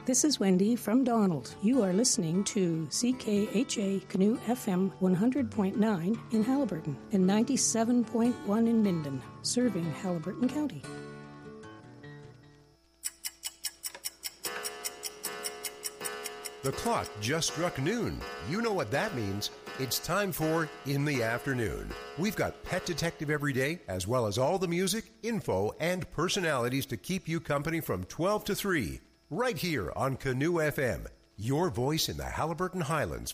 This is Wendy from Donald. You are listening to CKHA Canoe FM 100.9 in Haliburton and 97.1 in Minden, serving Haliburton County. The clock just struck noon. You know what that means. It's time for In the Afternoon. We've got Pet Detective every day, as well as all the music, info, and personalities to keep you company from 12 to 3. Right here on Canoe FM, your voice in the Haliburton Highlands.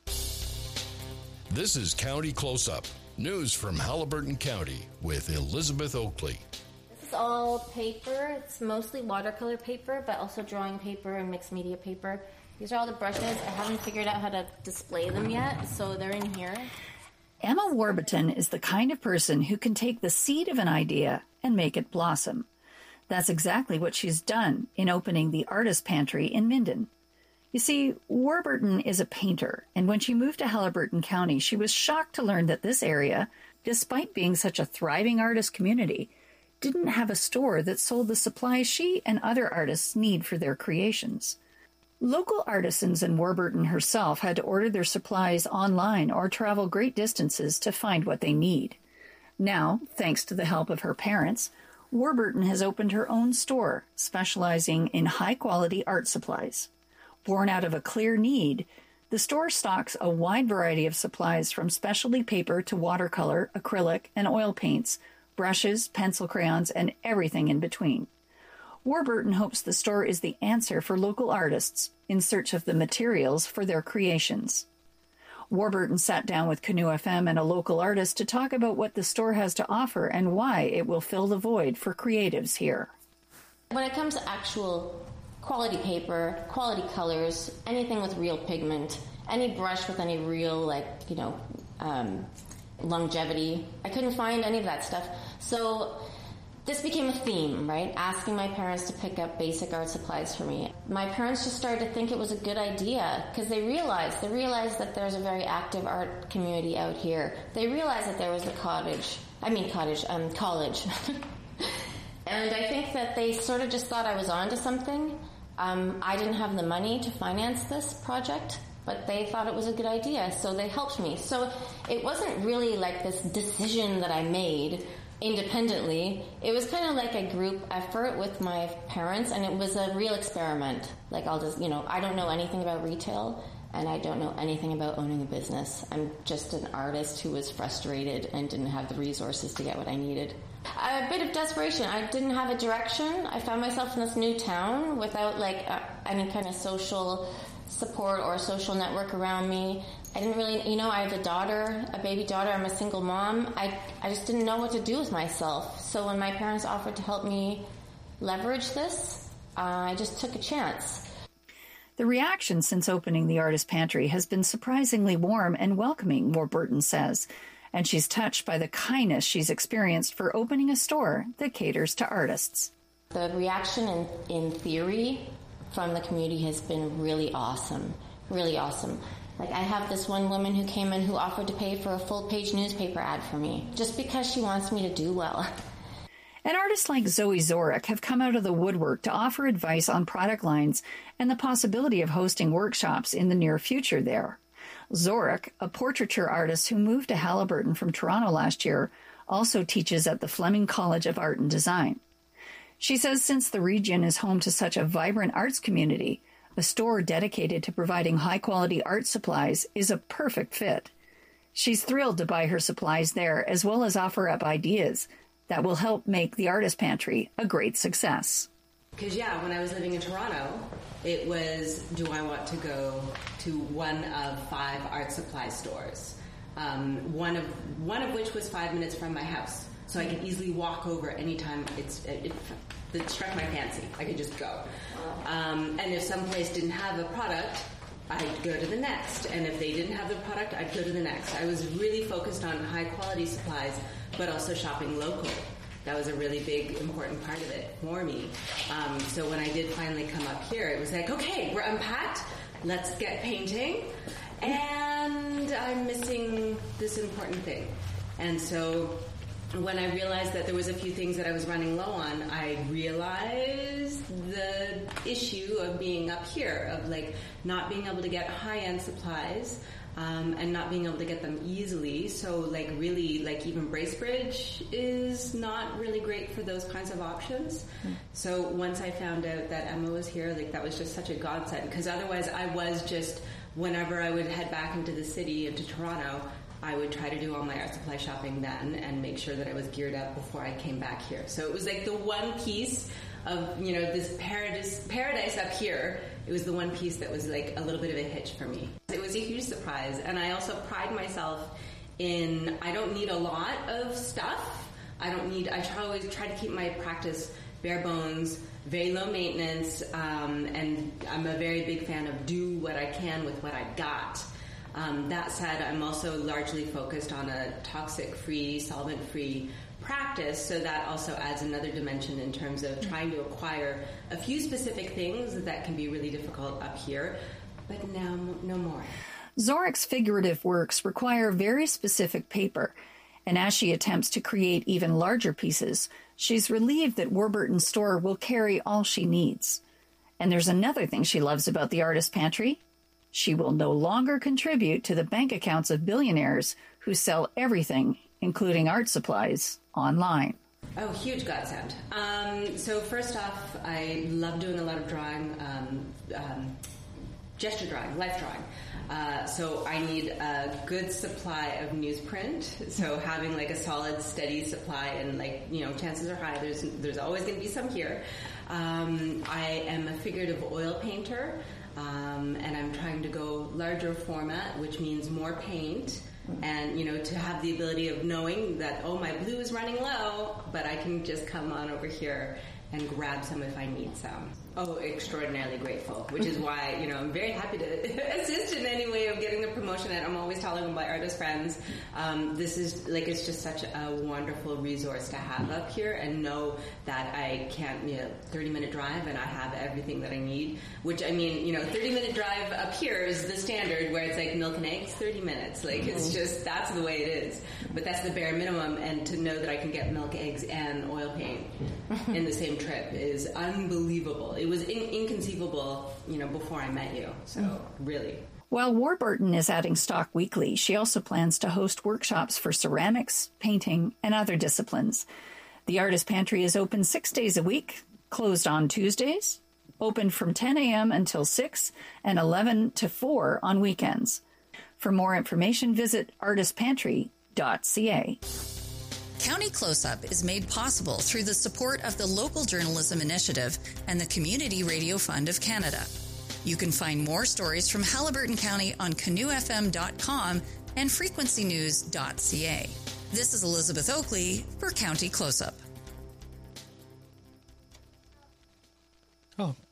This is County Close-Up, news from Haliburton County with Elizabeth Oakley. This is all paper. It's mostly watercolor paper, but also drawing paper and mixed media paper. These are all the brushes. I haven't figured out how to display them yet, so they're in here. Emma Warburton is the kind of person who can take the seed of an idea and make it blossom. That's exactly what she's done in opening the Artist Pantry in Minden. You see, Warburton is a painter, and when she moved to Haliburton County, she was shocked to learn that this area, despite being such a thriving artist community, didn't have a store that sold the supplies she and other artists need for their creations. Local artisans and Warburton herself had to order their supplies online or travel great distances to find what they need. Now, thanks to the help of her parents, Warburton has opened her own store, specializing in high-quality art supplies. Born out of a clear need, the store stocks a wide variety of supplies from specialty paper to watercolor, acrylic, and oil paints, brushes, pencil crayons, and everything in between. Warburton hopes the store is the answer for local artists in search of the materials for their creations. Warburton sat down with Canoe FM and a local artist to talk about what the store has to offer and why it will fill the void for creatives here. When it comes to actual quality paper, quality colors, anything with real pigment, any brush with any real, longevity, I couldn't find any of that stuff. So this became a theme, right? Asking my parents to pick up basic art supplies for me. My parents just started to think it was a good idea because they realized that there's a very active art community out here. They realized that there was a college. And I think that they sort of just thought I was onto something. I didn't have the money to finance this project, but they thought it was a good idea, so they helped me. So it wasn't really like this decision that I made independently. It was kind of like a group effort with my parents, and it was a real experiment. Like, I don't know anything about retail, and I don't know anything about owning a business. I'm just an artist who was frustrated and didn't have the resources to get what I needed. A bit of desperation. I didn't have a direction. I found myself in this new town without any kind of social support or social network around me. I didn't really, I have a baby daughter, I'm a single mom. I just didn't know what to do with myself. So when my parents offered to help me leverage this, I just took a chance. The reaction since opening the Artist Pantry has been surprisingly warm and welcoming, Warburton says, and she's touched by the kindness she's experienced for opening a store that caters to artists. The reaction in theory from the community has been really awesome, really awesome. Like, I have this one woman who came in who offered to pay for a full-page newspaper ad for me, just because she wants me to do well. And artists like Zoe Zorek have come out of the woodwork to offer advice on product lines and the possibility of hosting workshops in the near future there. Zorek, a portraiture artist who moved to Haliburton from Toronto last year, also teaches at the Fleming College of Art and Design. She says since the region is home to such a vibrant arts community, a store dedicated to providing high-quality art supplies is a perfect fit. She's thrilled to buy her supplies there, as well as offer up ideas that will help make the Artist Pantry a great success. Because, when I was living in Toronto, it was, do I want to go to one of 5 art supply stores? One of which was 5 minutes from my house. So I could easily walk over anytime it struck my fancy. I could just go. And if some place didn't have a product, I'd go to the next. And if they didn't have the product, I'd go to the next. I was really focused on high-quality supplies, but also shopping local. That was a really big, important part of it for me. So when I did finally come up here, it was like, okay, we're unpacked. Let's get painting. And I'm missing this important thing. And so when I realized that there was a few things that I was running low on, I realized the issue of being up here, of like not being able to get high-end supplies and not being able to get them easily. So like really, like even Bracebridge is not really great for those kinds of options. So once I found out that Emma was here, like that was just such a godsend, because otherwise I was just, whenever I would head back into the city, into Toronto, I would try to do all my art supply shopping then and make sure that I was geared up before I came back here. So it was like the one piece of, you know, this paradise up here. It was the one piece that was like a little bit of a hitch for me. It was a huge surprise, and I also pride myself in, I don't need a lot of stuff. I always try to keep my practice bare bones, very low maintenance, and I'm a very big fan of do what I can with what I got. That said, I'm also largely focused on a toxic-free, solvent-free practice, so that also adds another dimension in terms of trying to acquire a few specific things that can be really difficult up here, but now no more. Zorik's figurative works require very specific paper, and as she attempts to create even larger pieces, she's relieved that Warburton's store will carry all she needs. And there's another thing she loves about the Artist Pantry. She will no longer contribute to the bank accounts of billionaires who sell everything, including art supplies, online. Oh, huge godsend. So first off, I love doing a lot of drawing, gesture drawing, life drawing. So I need a good supply of newsprint. So having like a solid, steady supply, and like, you know, chances are high there's always going to be some here. I am a figurative oil painter. And I'm trying to go larger format, which means more paint, and, you know, to have the ability of knowing that, oh, my blue is running low, but I can just come on over here and grab some if I need some. Oh, extraordinarily grateful, which is why, you know, I'm very happy to assist in any way of getting the promotion, and I'm always telling my artist friends, this is, like, it's just such a wonderful resource to have up here, and know that I can't, you know, 30-minute drive and I have everything that I need, which, I mean, you know, 30-minute drive up here is the standard, where it's like milk and eggs, 30 minutes. Like, it's just, that's the way it is. But that's the bare minimum, and to know that I can get milk, eggs, and oil paint in the same trip is unbelievable. It was inconceivable, you know, before I met you. So, really. While Warburton is adding stock weekly, she also plans to host workshops for ceramics, painting, and other disciplines. The Artist Pantry is open 6 days a week, closed on Tuesdays, open from 10 a.m. until 6, and 11 to 4 on weekends. For more information, visit artistpantry.ca. County Close-Up is made possible through the support of the Local Journalism Initiative and the Community Radio Fund of Canada. You can find more stories from Haliburton County on canoefm.com and frequencynews.ca. This is Elizabeth Oakley for County Close-Up. Oh,